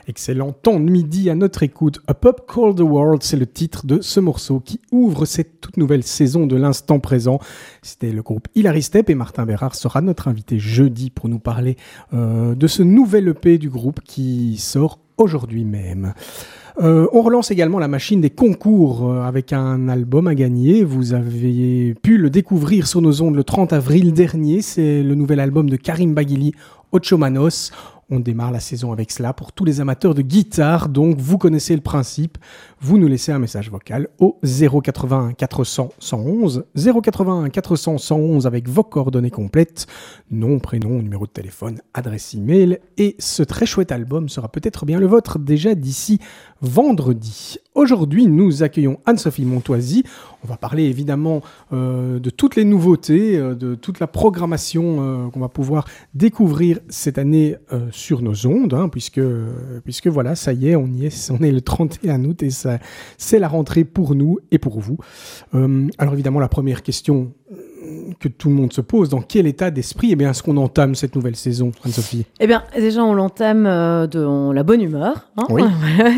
Excellent temps de midi à notre écoute. A Pop Called the World, c'est le titre de ce morceau qui ouvre cette toute nouvelle saison de l'instant présent. C'était le groupe Hilary Step et Martin Bérard sera notre invité jeudi pour nous parler de ce nouvel EP du groupe qui sort aujourd'hui même. On relance également la machine des concours avec un album à gagner. Vous avez pu le découvrir sur nos ondes le 30 avril dernier. C'est le nouvel album de Karim Baghili, Ocho Manos. On démarre la saison avec cela pour tous les amateurs de guitare, donc vous connaissez le principe. Vous nous laissez un message vocal au 081 400 111, 081 400 111 avec vos coordonnées complètes, nom, prénom, numéro de téléphone, adresse email. Et ce très chouette album sera peut-être bien le vôtre déjà d'ici vendredi. Aujourd'hui, nous accueillons Anne-Sophie Montoisy. On va parler évidemment de toutes les nouveautés, de toute la programmation qu'on va pouvoir découvrir cette année sur nos ondes, hein, puisque voilà, ça y est, on est le 31 août et ça, c'est la rentrée pour nous et pour vous. Alors évidemment, la première question que tout le monde se pose, dans quel état d'esprit est-ce qu'on entame cette nouvelle saison, Anne-Sophie ? Déjà, on l'entame dans la bonne humeur. Hein. Oui.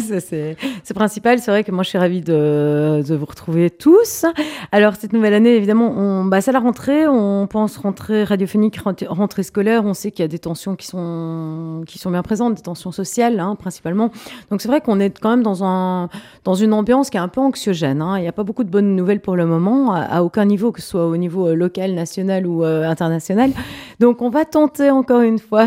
c'est principal. C'est vrai que moi, je suis ravie de vous retrouver tous. Alors, cette nouvelle année, évidemment, c'est la rentrée. On pense rentrée radiophonique, rentrée scolaire. On sait qu'il y a des tensions qui sont bien présentes, des tensions sociales, hein, principalement. Donc, c'est vrai qu'on est quand même dans une ambiance qui est un peu anxiogène. Hein. Il n'y a pas beaucoup de bonnes nouvelles pour le moment, à aucun niveau, que ce soit au niveau local, national ou international. Donc, on va tenter encore une fois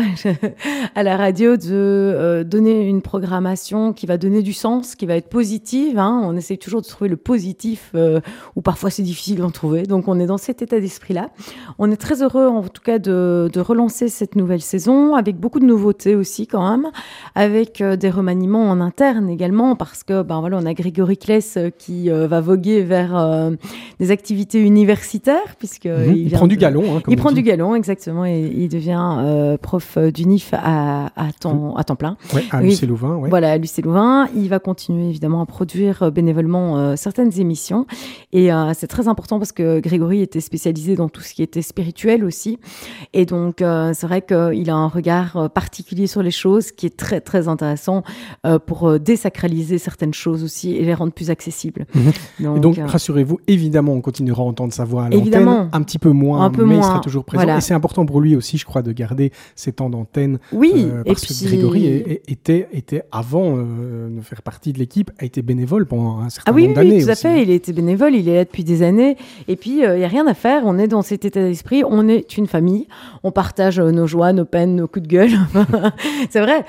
à la radio de donner une programmation qui va donner du sens, qui va être positive. Hein. On essaie toujours de trouver le positif, ou parfois c'est difficile d'en trouver. Donc, on est dans cet état d'esprit-là. On est très heureux, en tout cas, de relancer cette nouvelle saison avec beaucoup de nouveautés aussi, quand même, avec des remaniements en interne également, parce que, on a Grégory Kless qui va voguer vers des activités universitaires, il prend du galon. Hein, il prend du galon, exactement, et il devient prof d'UNIF à temps plein. Ouais, à Lucé-Louvain. Ouais. Voilà, à Lucé-Louvain. Il va continuer évidemment à produire bénévolement certaines émissions. Et c'est très important parce que Grégory était spécialisé dans tout ce qui était spirituel aussi. Et donc, c'est vrai qu'il a un regard particulier sur les choses qui est très, très intéressant pour désacraliser certaines choses aussi et les rendre plus accessibles. Donc, rassurez-vous, évidemment, on continuera à entendre sa voix à l'antenne. Un petit peu moins, mais il sera toujours présent. Voilà. Et c'est important pour lui aussi, je crois, de garder ses temps d'antenne. Oui, parce que Grégory était avant de faire partie de l'équipe, a été bénévole pendant un certain nombre d'années. Oui, tout à fait. Il a été bénévole, il est là depuis des années. Et puis, il n'y a rien à faire. On est dans cet état d'esprit. On est une famille. On partage nos joies, nos peines, nos coups de gueule. C'est vrai.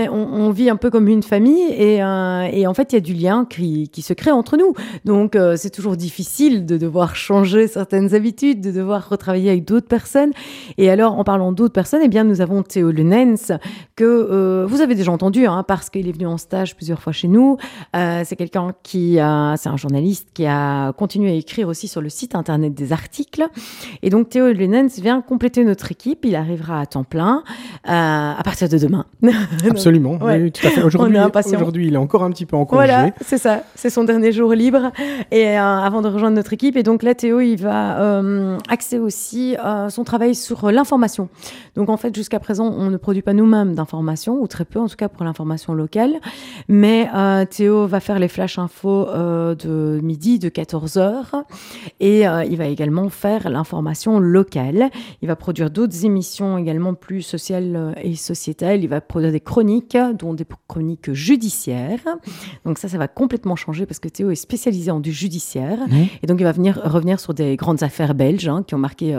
On vit un peu comme une famille. Et en fait, il y a du lien qui se crée entre nous. Donc, c'est toujours difficile de devoir changer certaines habitudes, de devoir retravailler avec d'autres personnes. Et alors, en parlant d'autres personnes, nous avons Théo Lenens, que vous avez déjà entendu, hein, parce qu'il est venu en stage plusieurs fois chez nous. C'est quelqu'un c'est un journaliste qui a continué à écrire aussi sur le site internet des articles. Et donc, Théo Lenens vient compléter notre équipe. Il arrivera à temps plein à partir de demain. Absolument, donc, ouais. Oui, tout à fait. Aujourd'hui, il est encore un petit peu en congé. Voilà, c'est ça. C'est son dernier jour libre et avant de rejoindre notre équipe. Et donc là, Théo, il va axer aussi son travail sur l'information. Donc en fait, jusqu'à présent, on ne produit pas nous-mêmes d'informations, ou très peu en tout cas pour l'information locale. Mais Théo va faire les flash infos de midi, de 14h. Et il va également faire l'information locale. Il va produire d'autres émissions également plus sociales et sociétales. Il va produire des chroniques, dont des chroniques judiciaires. Donc ça va complètement changer parce que Théo est spécialisé en du judiciaire. Et donc il va revenir sur des grandes affaires belges, hein, qui ont marqué,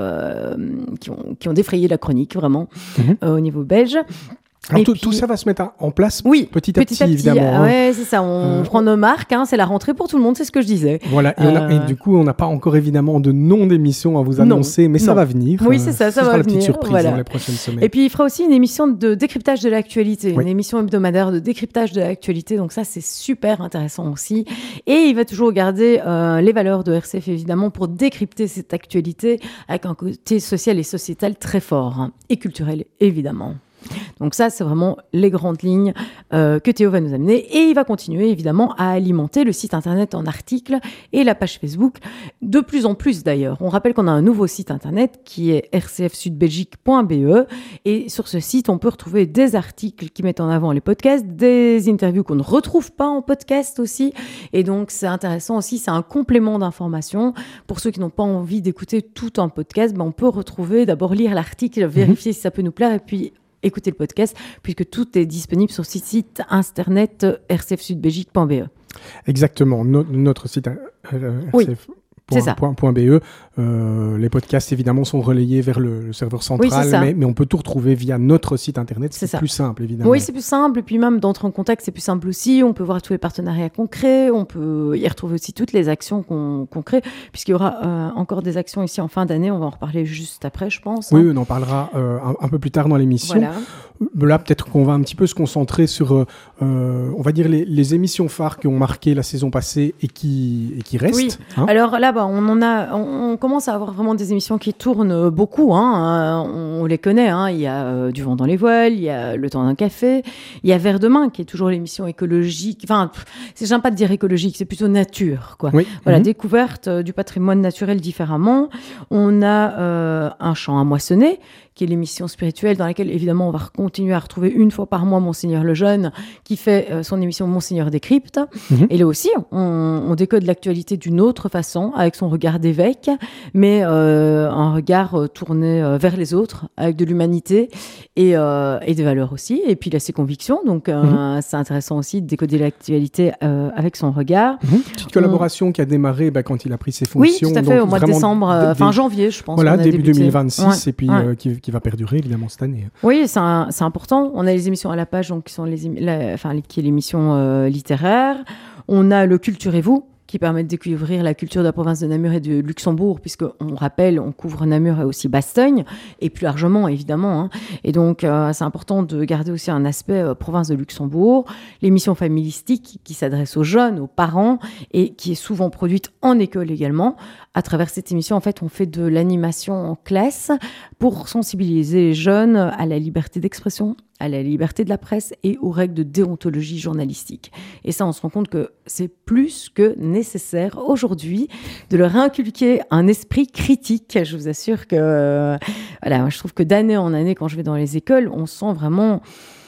qui ont défrayé la chronique vraiment au niveau belge. Alors tout ça va se mettre en place petit à petit, évidemment. Oui, c'est ça. On prend nos marques. Hein, c'est la rentrée pour tout le monde, c'est ce que je disais. Voilà. Et du coup, on n'a pas encore évidemment de nom d'émission à vous annoncer, mais ça va venir. Oui, c'est ça. Ça va sera venir. la petite surprise dans les prochaines semaines. Et puis, il fera aussi une émission de décryptage de l'actualité, une émission hebdomadaire de décryptage de l'actualité. Donc ça, c'est super intéressant aussi. Et il va toujours garder les valeurs de RCF, évidemment, pour décrypter cette actualité avec un côté social et sociétal très fort, hein, et culturel, évidemment. Donc ça, c'est vraiment les grandes lignes que Théo va nous amener. Et il va continuer, évidemment, à alimenter le site internet en articles et la page Facebook, de plus en plus d'ailleurs. On rappelle qu'on a un nouveau site internet qui est rcfsudbelgique.be. Et sur ce site, on peut retrouver des articles qui mettent en avant les podcasts, des interviews qu'on ne retrouve pas en podcast aussi. Et donc, c'est intéressant aussi, c'est un complément d'information. Pour ceux qui n'ont pas envie d'écouter tout un podcast, on peut retrouver, d'abord lire l'article, vérifier si ça peut nous plaire et puis écouter le podcast, puisque tout est disponible sur ce site internet rcfsudbelgique.be. Exactement, notre site oui. C'est ça. .be. Les podcasts, évidemment, sont relayés vers le serveur central, mais on peut tout retrouver via notre site internet. C'est plus simple, évidemment. Oui, c'est plus simple. Et puis même d'entrer en contact, c'est plus simple aussi. On peut voir tous les partenariats qu'on crée. On peut y retrouver aussi toutes les actions qu'on crée, puisqu'il y aura encore des actions ici en fin d'année. On va en reparler juste après, je pense. Oui, on en parlera un peu plus tard dans l'émission. Voilà. Là, peut-être qu'on va un petit peu se concentrer sur, on va dire, les émissions phares qui ont marqué la saison passée et qui restent. Oui. Alors là, on commence à avoir vraiment des émissions qui tournent beaucoup. On les connaît. Il y a Du vent dans les voiles, il y a Le temps d'un café, il y a Vers demain, qui est toujours l'émission écologique. Enfin, j'aime pas de dire écologique, c'est plutôt nature, quoi. Oui. Voilà, découverte du patrimoine naturel différemment. On a Un champ à moissonner, qui est l'émission spirituelle dans laquelle, évidemment, on va continuer à retrouver une fois par mois Monseigneur Lejeune, qui fait son émission Monseigneur décrypte. Et là aussi, on décode l'actualité d'une autre façon, avec son regard d'évêque, mais un regard tourné vers les autres, avec de l'humanité et des valeurs aussi. Et puis, il a ses convictions, donc c'est intéressant aussi de décoder l'actualité avec son regard. Petite collaboration qui a démarré quand il a pris ses fonctions. Oui, tout à fait, au mois de décembre, fin janvier, je pense. Voilà, début 2026, et puis qui va perdurer évidemment cette année. Oui, c'est important. On a les émissions à la page, donc qui sont qui est l'émission littéraire. On a le Culturez-vous, qui permet de découvrir la culture de la province de Namur et de Luxembourg, puisqu'on rappelle, on couvre Namur et aussi Bastogne, et plus largement, évidemment. Et donc, c'est important de garder aussi un aspect province de Luxembourg. L'émission familistique, qui s'adresse aux jeunes, aux parents, et qui est souvent produite en école également. À travers cette émission, en fait, on fait de l'animation en classe pour sensibiliser les jeunes à la liberté d'expression, à la liberté de la presse et aux règles de déontologie journalistique. Et ça, on se rend compte que c'est plus que nécessaire aujourd'hui de leur inculquer un esprit critique. Je vous assure que, je trouve que d'année en année, quand je vais dans les écoles, on sent vraiment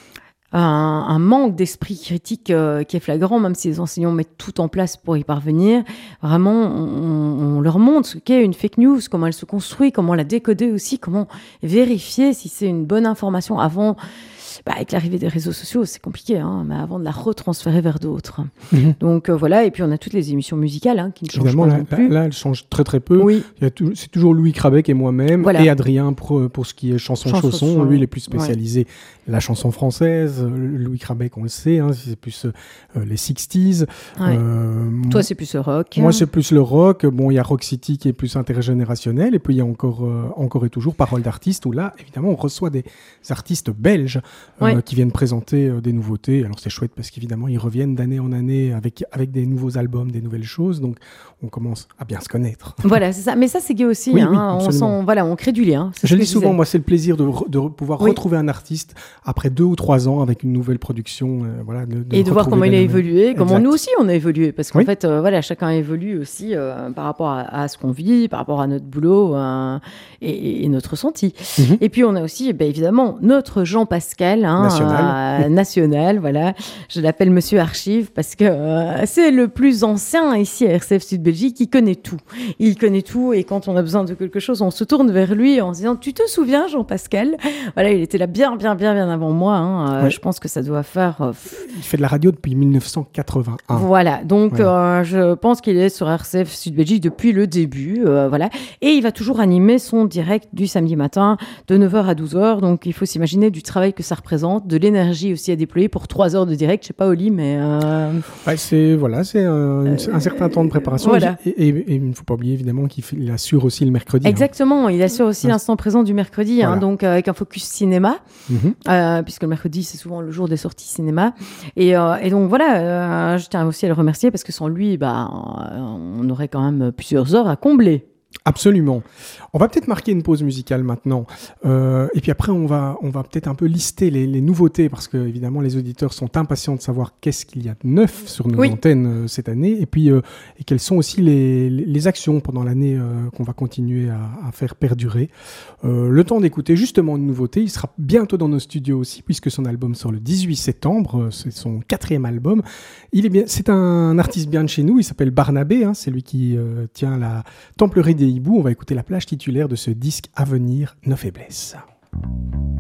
un manque d'esprit critique qui est flagrant, même si les enseignants mettent tout en place pour y parvenir. Vraiment, on leur montre ce qu'est une fake news, comment elle se construit, comment la décoder aussi, comment vérifier si c'est une bonne information avant. Avec l'arrivée des réseaux sociaux, c'est compliqué, mais avant de la retransférer vers d'autres. Donc voilà, et puis on a toutes les émissions musicales qui ne changent pas non plus. Là, elles changent très très peu. Oui. C'est toujours Louis Crabec et moi-même, et Adrien pour ce qui est chanson. Lui, il est plus spécialisé la chanson française. Louis Crabec, on le sait, c'est plus les 60s. Toi, c'est plus le rock. Moi, c'est plus le rock. Bon, il y a Rock City qui est plus intergénérationnel, et puis il y a encore et toujours Paroles d'artistes, où là, évidemment, on reçoit des artistes belges qui viennent présenter des nouveautés. Alors c'est chouette parce qu'évidemment ils reviennent d'année en année avec des nouveaux albums, des nouvelles choses, donc on commence à bien se connaître. Voilà, c'est ça. Mais ça c'est gai aussi, on crée du lien. Je le dis souvent, moi c'est le plaisir de pouvoir retrouver un artiste après 2 ou 3 ans avec une nouvelle production. Et de voir comment il a évolué, comment nous aussi on a évolué, parce qu'en fait chacun évolue aussi par rapport à ce qu'on vit, par rapport à notre boulot et notre ressenti. Et puis on a aussi évidemment notre Jean-Pascal, national, voilà. Je l'appelle Monsieur Archive parce que c'est le plus ancien ici à RCF Sud Belgique. Il connaît tout. Et quand on a besoin de quelque chose, on se tourne vers lui en se disant « Tu te souviens, Jean-Pascal ?» Voilà, il était là bien avant moi. Je pense que ça doit faire... Il fait de la radio depuis 1981. Voilà, donc je pense qu'il est sur RCF Sud Belgique depuis le début. Voilà. Et il va toujours animer son direct du samedi matin de 9h à 12h. Donc il faut s'imaginer du travail que ça représente, de l'énergie aussi à déployer pour 3 heures de direct. Je sais pas, Oli, mais... c'est un certain temps de préparation. Voilà. Et il ne faut pas oublier évidemment qu'il assure aussi le mercredi. Exactement, il assure aussi l'instant présent du mercredi, donc avec un focus cinéma, puisque le mercredi c'est souvent le jour des sorties cinéma. Et donc voilà, je tiens aussi à le remercier parce que sans lui, on aurait quand même plusieurs heures à combler. Absolument. On va peut-être marquer une pause musicale maintenant. Et puis après, on va peut-être un peu lister les nouveautés parce que, évidemment, les auditeurs sont impatients de savoir qu'est-ce qu'il y a de neuf sur nos antennes cette année. Et puis, et quelles sont aussi les actions pendant l'année qu'on va continuer à faire perdurer. Le temps d'écouter justement une nouveauté. Il sera bientôt dans nos studios aussi puisque son album sort le 18 septembre. C'est son 4e album. C'est un artiste bien de chez nous. Il s'appelle Barnabé. C'est lui qui tient la Templerie des Hiboux. On va écouter la plage titulaire de ce disque à venir, Nos faiblesses.